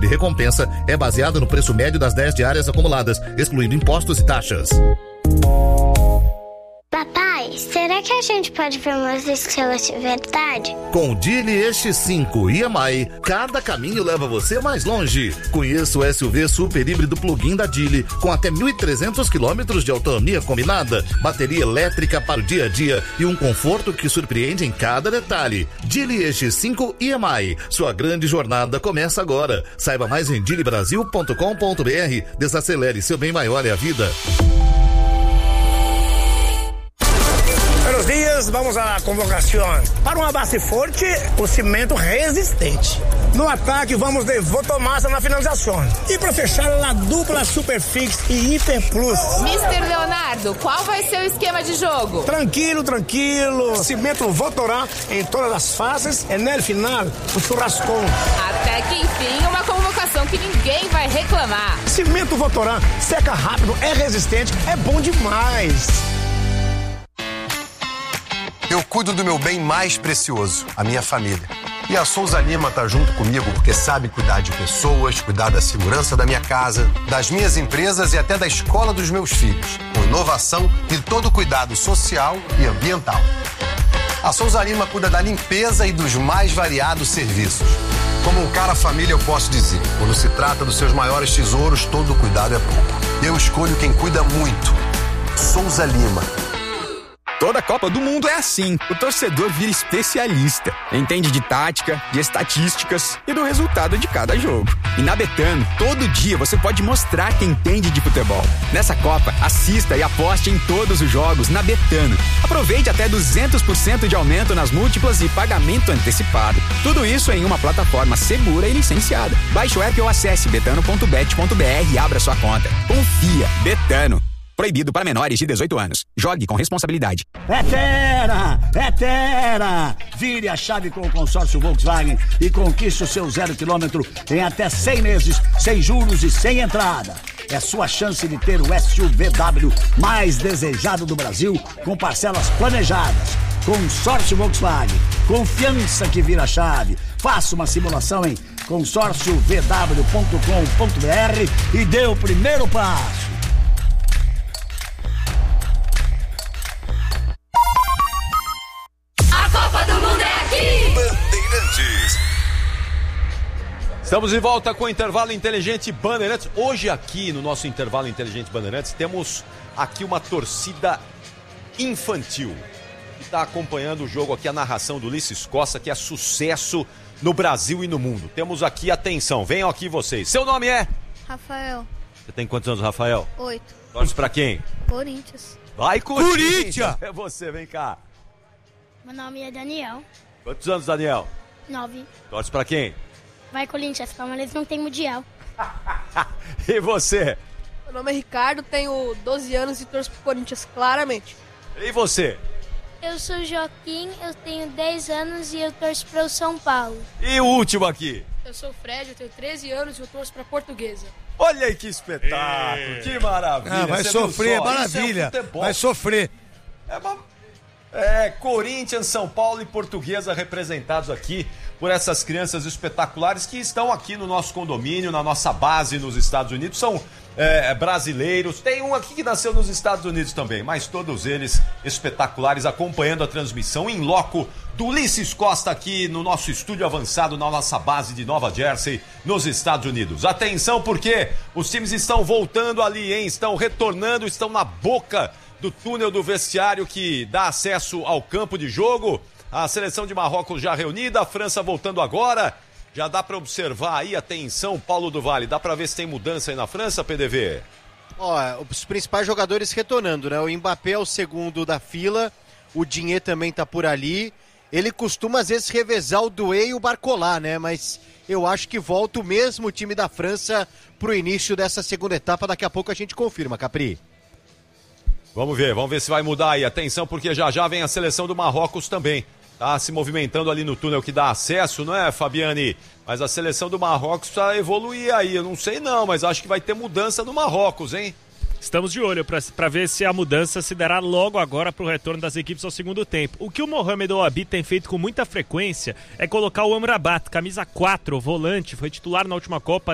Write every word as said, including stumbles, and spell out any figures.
Dili Recompensa é baseada no preço médio das dez diárias acumuladas, excluindo impostos e taxas. Papai, será que a gente pode ver umas estrelas de verdade? Com o Dili E X cinco e M I, cada caminho leva você mais longe. Conheça o S U V super híbrido plug-in da Dili, com até mil e trezentos quilômetros de autonomia combinada, bateria elétrica para o dia a dia e um conforto que surpreende em cada detalhe. Dili E X cinco e M I, sua grande jornada começa agora. Saiba mais em dili brasil ponto com ponto b r. Desacelere, seu bem maior é a vida. Buenos dias, vamos à convocação. Para uma base forte, o cimento resistente. No ataque, vamos de Votomassa na finalização. E para fechar, a dupla Superfix e Hiper Plus. mister Leonardo, qual vai ser o esquema de jogo? Tranquilo, tranquilo. Cimento Votorá em todas as fases e no final, o churrascão. Até que enfim, uma convocação que ninguém vai reclamar. Cimento Votorá, seca rápido, é resistente, é bom demais. Eu cuido do meu bem mais precioso, a minha família. E a Souza Lima tá junto comigo porque sabe cuidar de pessoas, cuidar da segurança da minha casa, das minhas empresas e até da escola dos meus filhos, com inovação e todo o cuidado social e ambiental. A Souza Lima cuida da limpeza e dos mais variados serviços. Como um cara família, eu posso dizer, quando se trata dos seus maiores tesouros, todo cuidado é pouco. Eu escolho quem cuida muito. Souza Lima. Toda Copa do Mundo é assim. O torcedor vira especialista. Entende de tática, de estatísticas e do resultado de cada jogo. E na Betano, todo dia você pode mostrar quem entende de futebol. Nessa Copa, assista e aposte em todos os jogos na Betano. Aproveite até duzentos por cento de aumento nas múltiplas e pagamento antecipado. Tudo isso em uma plataforma segura e licenciada. Baixe o app ou acesse betano ponto bet ponto b r e abra sua conta. Confia. Betano. Proibido para menores de dezoito anos. Jogue com responsabilidade. É Terra! É Terra! Vire a chave com o consórcio Volkswagen e conquiste o seu zero quilômetro em até cem meses, sem juros e sem entrada. É sua chance de ter o S U V W mais desejado do Brasil, com parcelas planejadas. Consórcio Volkswagen. Confiança que vira chave. Faça uma simulação em consórcio v w ponto com ponto b r e dê o primeiro passo. Bandeirantes. Estamos de volta com o Intervalo Inteligente Bandeirantes. Hoje aqui no nosso Intervalo Inteligente Bandeirantes temos aqui uma torcida infantil que está acompanhando o jogo aqui, a narração do Ulisses Costa, que é sucesso no Brasil e no mundo. Temos aqui, atenção, venham aqui vocês. Seu nome é? Rafael. Você tem quantos anos, Rafael? Oito. Torce pra quem? Corinthians. Vai, Corinthians! Corinthians! É você, vem cá. Meu nome é Daniel. Quantos anos, Daniel? Nove. Torce pra quem? Vai, Corinthians. Palmeiras não tem mundial. E você? Meu nome é Ricardo, tenho doze anos e torço pro Corinthians, claramente. E você? Eu sou Joaquim, eu tenho dez anos e eu torço pro São Paulo. E o último aqui? Eu sou o Fred, eu tenho treze anos e eu torço pra Portuguesa. Olha aí que espetáculo, que maravilha. Ah, vai Você sofrer, viu só? maravilha. Isso é um vai sofrer. É, uma... é, Corinthians, São Paulo e Portuguesa representados aqui por essas crianças espetaculares que estão aqui no nosso condomínio, na nossa base nos Estados Unidos. São é, brasileiros, tem um aqui que nasceu nos Estados Unidos também, mas todos eles espetaculares, acompanhando a transmissão em loco do Ulisses Costa aqui no nosso estúdio avançado, na nossa base de Nova Jersey, nos Estados Unidos. Atenção, porque os times estão voltando ali, hein? Estão retornando, estão na boca do túnel do vestiário que dá acesso ao campo de jogo. A seleção de Marrocos já reunida, a França voltando agora. Já dá para observar aí, atenção, Paulo do Vale, dá para ver se tem mudança aí na França, P D V? Ó, os principais jogadores retornando, né? O Mbappé é o segundo da fila, o Digne também tá por ali. Ele costuma às vezes revezar o Doué e o Barcola, né? Mas eu acho que volta o mesmo time da França pro início dessa segunda etapa, daqui a pouco a gente confirma, Capri. Vamos ver, vamos ver se vai mudar aí, atenção, porque já já vem a seleção do Marrocos também. Tá se movimentando ali no túnel que dá acesso, não é, Fabiane? Mas a seleção do Marrocos precisa evoluir aí, eu não sei não, mas acho que vai ter mudança no Marrocos, hein? Estamos de olho para ver se a mudança se dará logo agora para o retorno das equipes ao segundo tempo. O que o Mohamed Ouabi tem feito com muita frequência é colocar o Amrabat, camisa quatro, volante, foi titular na última Copa,